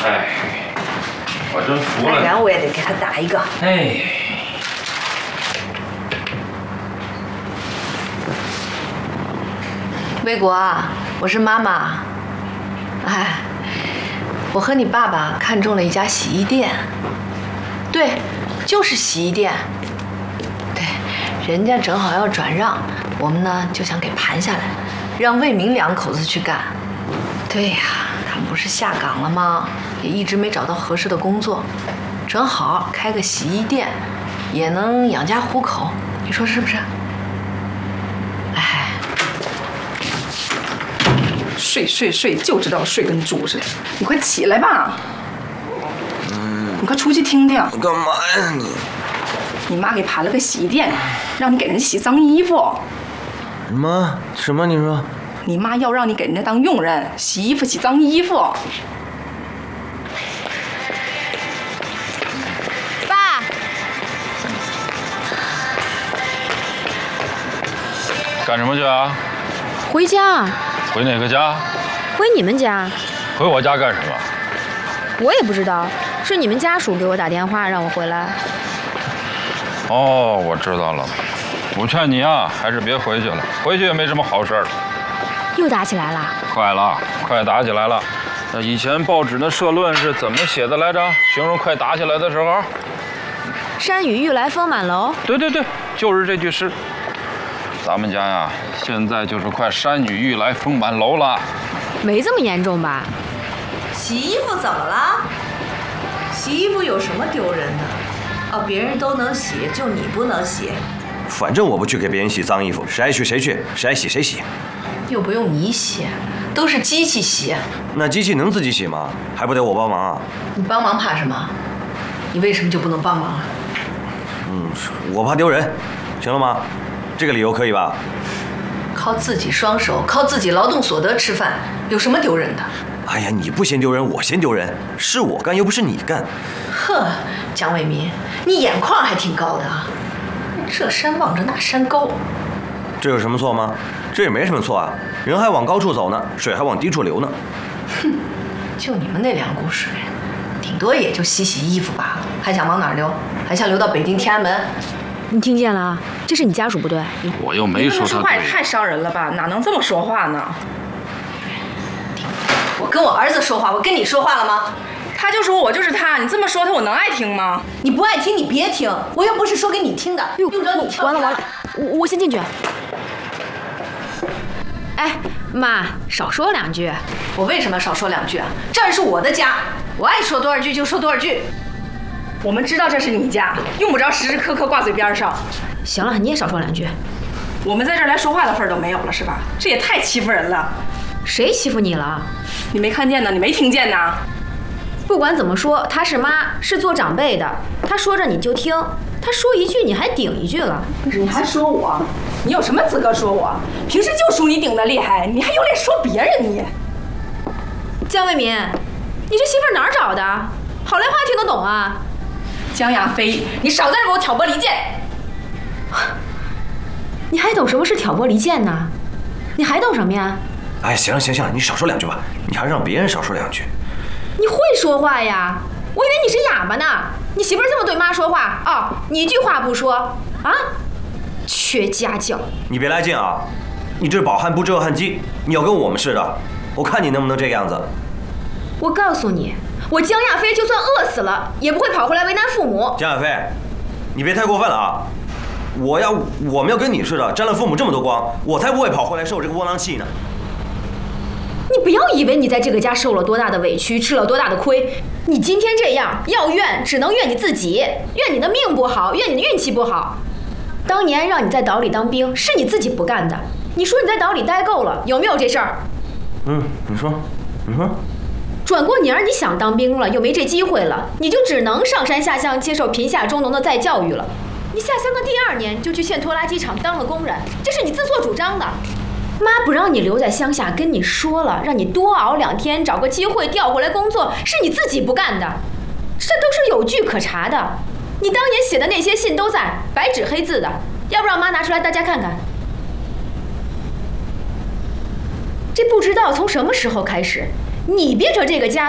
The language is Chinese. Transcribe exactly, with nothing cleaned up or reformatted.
哎，我真服了。 然我也得给他打一个。 哎。 魏国啊，我是妈妈。哎，我和你爸爸看中了一家洗衣店。对，就是洗衣店。对，人家正好要转让，我们呢就想给盘下来，让魏明两口子去干。对呀，他们不是下岗了吗？也一直没找到合适的工作，正好开个洗衣店，也能养家糊口。你说是不是？哎。 睡睡睡，就知道睡跟猪似的。你快起来吧。嗯。你快出去听听。 干嘛呀你？ 你妈给盘了个洗衣店，让你给人洗脏衣服。 什么什么？你说？ 你妈要让你给人家当佣人，洗衣服、洗脏衣服。 爸。 干什么去啊？ 回家。 回哪个家？ 回你们家。 回我家干什么？ 我也不知道，是你们家属给我打电话让我回来。 哦，我知道了。我劝你啊，还是别回去了，回去也没什么好事儿。 又打起来了？ 快了，快打起来了。那以前报纸的社论是怎么写的来着？形容快打起来的时候？ 山雨欲来风满楼。 对对对，就是这句诗。咱们家呀，现在就是快山雨欲来风满楼了。 没这么严重吧？ 洗衣服怎么了？洗衣服有什么丢人的？哦，别人都能洗，就你不能洗。 反正我不去给别人洗脏衣服，谁爱去谁去，谁爱洗谁洗。 又不用你洗，都是机器洗。 那机器能自己洗吗？还不得我帮忙啊？ 你帮忙怕什么？你为什么就不能帮忙啊？ 嗯，我怕丢人，行了吗？这个理由可以吧？ 靠自己双手，靠自己劳动所得吃饭，有什么丢人的？ 哎呀，你不嫌丢人，我嫌丢人。是我干，又不是你干。 呵，蒋伟民，你眼眶还挺高的啊！这山望着那山高， 这有什么错吗？这也没什么错啊，人还往高处走呢，水还往低处流呢。 哼，就你们那两股水，顶多也就洗洗衣服罢了，还想往哪儿流？还想流到北京天安门？ 你听见了？这是你家属不对。 我又没说他对。 说话也太伤人了吧？哪能这么说话呢？ 我跟我儿子说话，我跟你说话了吗？ 他就说我就是他，你这么说他，我能爱听吗？ 你不爱听你别听，我又不是说给你听的，用着你跳。 完了完了，我我先进去。哎，妈，少说两句。 我为什么要少说两句啊？这儿是我的家，我爱说多少句就说多少句。 我们知道这是你家，用不着时时刻刻挂嘴边上。 行了，你也少说两句。 我们在这儿连说话的份儿都没有了，是吧？这也太欺负人了。 谁欺负你了？ 你没看见呢？你没听见呢？ 不管怎么说，她是妈，是做长辈的，她说着你就听，她说一句你还顶一句了。 你还说我？你有什么资格说我？平时就属你顶得厉害，你还有脸说别人你？ 江为民，你这媳妇哪儿找的？好赖话听得懂啊？ 江亚飞，你少在这给我挑拨离间！ 你还懂什么是挑拨离间呢？你还懂什么呀？ 哎，行了行了行了，你少说两句吧，你还让别人少说两句。 你会说话呀？我以为你是哑巴呢。你媳妇这么对妈说话哦，你一句话不说啊？缺家教！ 你别来劲啊！你这是饱汉不知饿汉饥，你要跟我们似的，我看你能不能这个样子。 我告诉你，我江亚飞就算饿死了，也不会跑回来为难父母。 江亚飞，你别太过分了啊！我要我们要跟你似的，沾了父母这么多光，我才不会跑回来受这个窝囊气呢。 你不要以为你在这个家受了多大的委屈，吃了多大的亏，你今天这样要怨，只能怨你自己，怨你的命不好，怨你的运气不好。当年让你在岛里当兵，是你自己不干的。你说你在岛里待够了，有没有这事儿？ 嗯，你说，你说。 转过年儿你想当兵了，又没这机会了，你就只能上山下乡接受贫下中农的再教育了。你下乡的第二年就去现拖拉机厂当了工人，这是你自作主张的。妈不让你留在乡下，跟你说了，让你多熬两天，找个机会调回来工作，是你自己不干的，这都是有据可查的。你当年写的那些信都在，白纸黑字的，要不让妈拿出来大家看看。这不知道从什么时候开始，你变成这个家